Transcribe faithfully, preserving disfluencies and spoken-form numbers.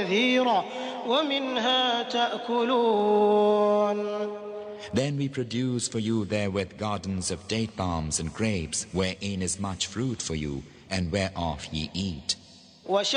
كثيرة ومنها تأكلون. Then we produce for you therewith gardens of date palms and grapes, wherein is much fruit for you, and whereof ye eat.